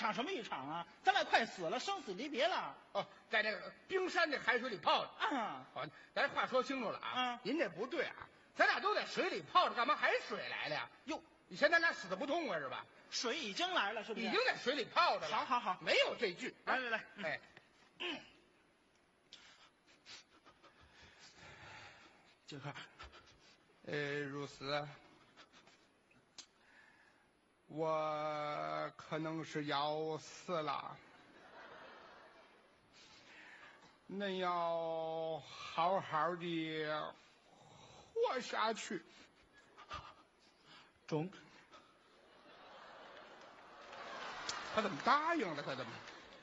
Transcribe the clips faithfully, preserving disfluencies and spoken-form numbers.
场什么一场啊？咱俩快死了，生死离别了。 哦，在这个冰山这海水里泡着。 啊， 好，咱话说清楚了啊。 嗯， 您这不对啊，咱俩都在水里泡着，干嘛还水来了呀？哟，以前咱俩死的不痛快是吧？ 水已经来了，是不是？ 已经在水里泡着了。 好好好， 没有这句。 来来来， 哎。 嗯杰克， 呃，如斯，我可能是要死了，恁要好好的活下去。 中， 他怎么答应了？他怎么？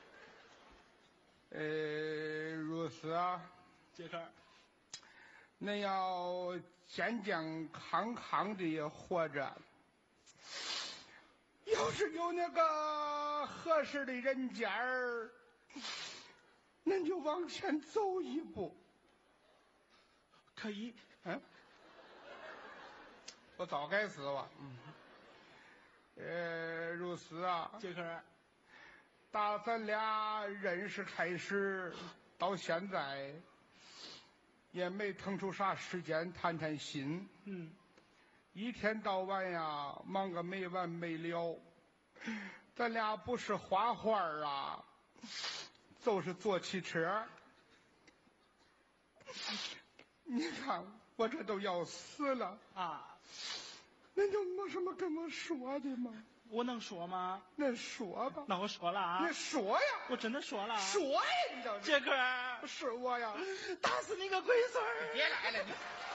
呃，如斯啊， 杰克。 恁要健健康康的活着，要是有那个合适的人家儿，恁就往前走一步。 可以， 嗯，我早该死了。嗯，呃，如斯啊， 杰克， 打咱俩认识开始到现在。也没腾出啥时间谈谈心， 嗯， 一天到晚呀忙个没完没了。咱俩不是画画啊，就是坐汽车。你看我这都要死了啊！ 恁有没什么跟我说的吗？ 我能说吗？ 那说吧。 那我说了啊。 你说呀！ 我真的说了。 说呀！你叫杰克， 是我呀！ 打死你个龟孙儿！ 别来了你。